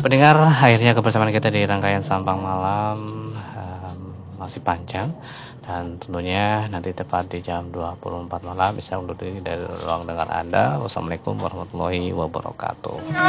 Pendengar, akhirnya kebersamaan kita di rangkaian Sampang Malam masih panjang, dan tentunya nanti tepat di jam 24 malam bisa undur diri dari ruang dengar Anda. Wassalamualaikum warahmatullahi wabarakatuh.